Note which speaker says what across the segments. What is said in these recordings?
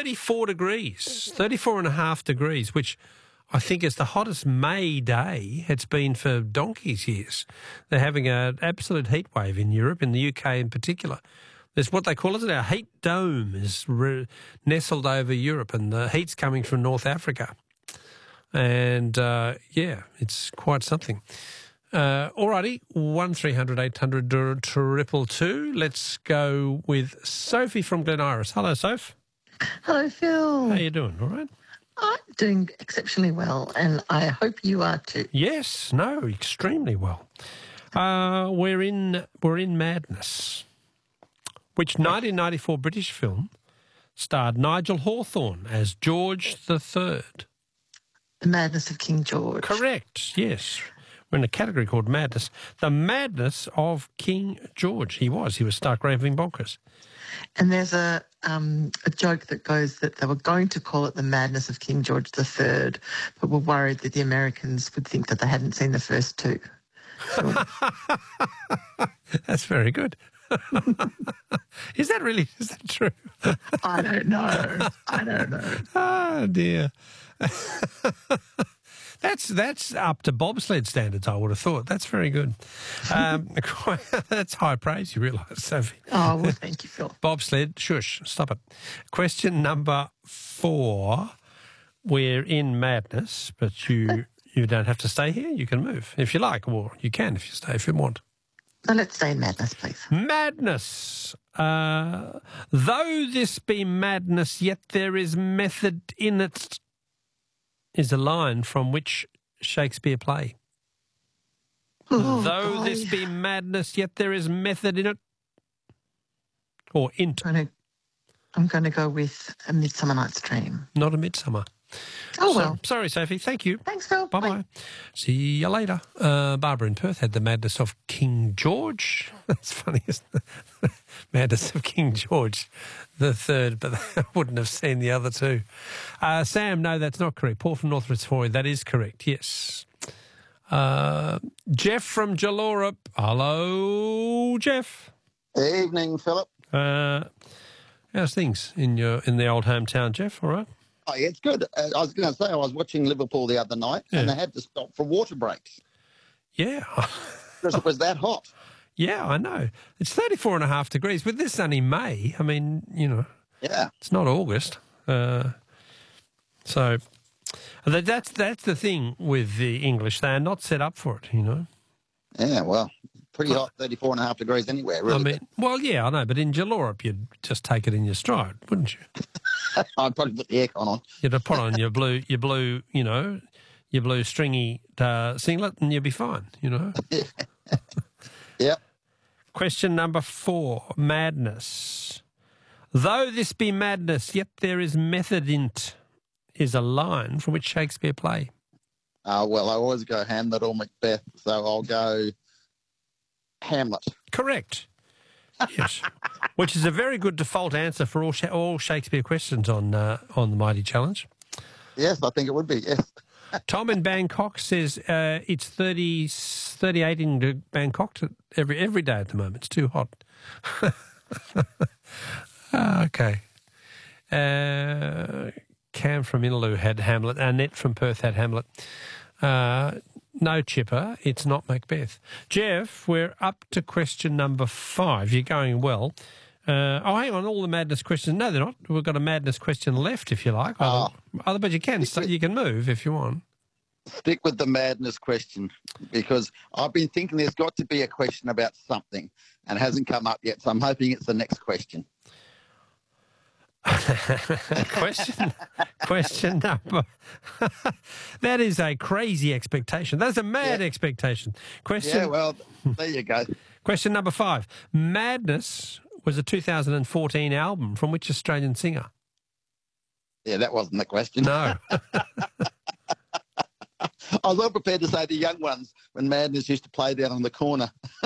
Speaker 1: 34 degrees, 34 and a half degrees, which I think is the hottest May day it's been for donkey's years. They're having an absolute heat wave in Europe, in the UK in particular. There's what they call it, a heat dome is nestled over Europe, and the heat's coming from North Africa. And, it's quite something. All righty, 1300 800 222. Let's go with Sophie from Glen Iris. Hello, Soph.
Speaker 2: Hello, Phil.
Speaker 1: How you doing? All right?
Speaker 2: I'm doing exceptionally well, and I hope you are too.
Speaker 1: Yes, no, extremely well. We're in Madness, which 1994 British film starred Nigel Hawthorne as George III.
Speaker 2: The Madness of King George.
Speaker 1: Correct, yes. We're in a category called Madness. The Madness of King George. He was stark raving bonkers.
Speaker 2: And there's a joke that goes that they were going to call it The Madness of King George III, but were worried that the Americans would think that they hadn't seen the first two.
Speaker 1: That's very good. Is that true?
Speaker 2: I don't know.
Speaker 1: Oh, dear. That's up to bobsled standards, I would have thought. That's very good. That's high praise, you realise, Sophie.
Speaker 2: Oh, well, thank you, Phil.
Speaker 1: Bobsled, shush, stop it. Question number 4. We're in Madness, but you don't have to stay here. You can move if you like, or you can if you stay if you want.
Speaker 2: Now let's stay in Madness, please.
Speaker 1: Madness. Though this be madness, yet there is method in it, is a line from which Shakespeare play. Though this be madness, yet there is method in it. Or int.
Speaker 2: I'm going to go with A Midsummer Night's Dream.
Speaker 1: Not A Midsummer.
Speaker 2: Oh, well.
Speaker 1: Sorry, Sophie. Thank you.
Speaker 2: Thanks, Phil.
Speaker 1: Bye-bye. See you later. Barbara in Perth had The Madness of King George. That's funny, isn't it? Madness of King George the Third, but I wouldn't have seen the other two. Sam, no, that's not correct. Paul from North Fitzroy, that is correct, yes. Jeff from Jalora. Hello, Jeff.
Speaker 3: Evening, Philip.
Speaker 1: How's things in the old hometown, Jeff? All right?
Speaker 3: Oh, yeah, it's good. I was going to say, I was watching Liverpool the other night, and they had to stop for water breaks.
Speaker 1: Yeah.
Speaker 3: Because it was that hot.
Speaker 1: Yeah, I know. It's 34 and a half degrees, but this is only May. I mean,
Speaker 3: Yeah.
Speaker 1: It's not August. So that's the thing with the English. They are not set up for it,
Speaker 3: Yeah, well, pretty hot, 34 and a half degrees anywhere, really.
Speaker 1: I mean, well, yeah, I know, but in Jalorop, you'd just take it in your stride, wouldn't you?
Speaker 3: I'd probably put the aircon on.
Speaker 1: You'd put on your blue, stringy singlet, and you'd be fine,
Speaker 3: Yep.
Speaker 1: Question number 4, madness. Though this be madness, yet there is method in't, is a line from which Shakespeare play.
Speaker 3: Well, I always go Hamlet or Macbeth, so I'll go Hamlet.
Speaker 1: Correct. Yes. Which is a very good default answer for all Shakespeare questions on the Mighty Challenge.
Speaker 3: Yes, I think it would be, yes.
Speaker 1: Tom in Bangkok says it's 38 in Bangkok every day at the moment. It's too hot. Okay. Cam from Innaloo had Hamlet. Annette from Perth had Hamlet. No, Chipper, it's not Macbeth. Jeff, we're up to question number 5. You're going well. Hang on, all the madness questions. No, they're not. We've got a madness question left, if you like. But you can move if you want.
Speaker 3: Stick with the madness question, because I've been thinking there's got to be a question about something and it hasn't come up yet, so I'm hoping it's the next question.
Speaker 1: Question number. That is a crazy expectation. That's a mad expectation.
Speaker 3: Yeah, well, there you go.
Speaker 1: Question number 5. Madness was a 2014 album from which Australian singer?
Speaker 3: Yeah, that wasn't the question.
Speaker 1: No.
Speaker 3: I was well prepared to say the young ones when Madness used to play down on the corner.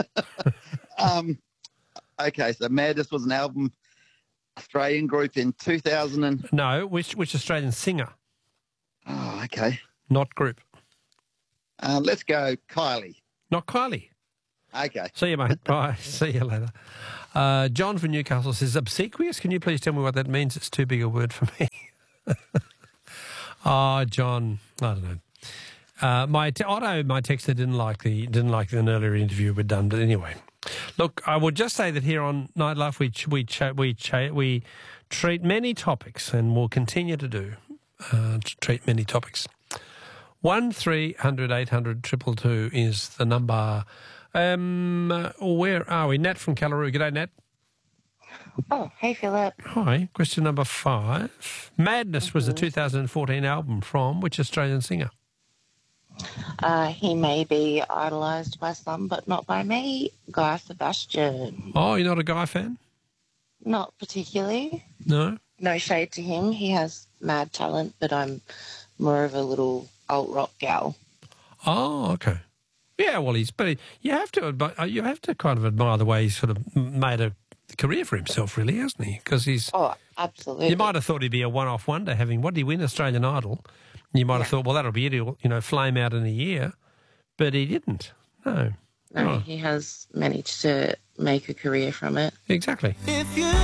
Speaker 3: Okay, so Madness was an album, Australian group in 2000
Speaker 1: No, which Australian singer?
Speaker 3: Oh, okay.
Speaker 1: Not group.
Speaker 3: Let's go Kylie.
Speaker 1: Not Kylie.
Speaker 3: Okay.
Speaker 1: See you, mate. Bye. See you later. John from Newcastle says, obsequious? Can you please tell me what that means? It's too big a word for me. Oh, John, I don't know. Otto, my texter, didn't like an earlier interview we'd done. But anyway, look, I would just say that here on Night Life we treat many topics, and will continue to do treat many topics. 1300 800 222 is the number. Where are we? Nat from Callaroo. G'day, Nat.
Speaker 4: Oh, hey, Philip.
Speaker 1: Hi. Question number 5. Madness was a 2014 album from which Australian singer?
Speaker 4: He may be idolised by some, but not by me. Guy Sebastian.
Speaker 1: Oh, you're not a Guy fan?
Speaker 4: Not particularly.
Speaker 1: No?
Speaker 4: No shade to him. He has mad talent, but I'm more of a little alt-rock gal.
Speaker 1: Oh, okay. Yeah, well, you have to kind of admire the way he's sort of made a career for himself, really, hasn't he? Because he's...
Speaker 4: Oh, absolutely.
Speaker 1: You might have thought he'd be a one-off wonder having... What did he win? Australian Idol? You might have thought, well, that'll be it. He'll, flame out in a year. But he didn't. No.
Speaker 4: No, he has managed to make a career from it.
Speaker 1: Exactly.
Speaker 5: If you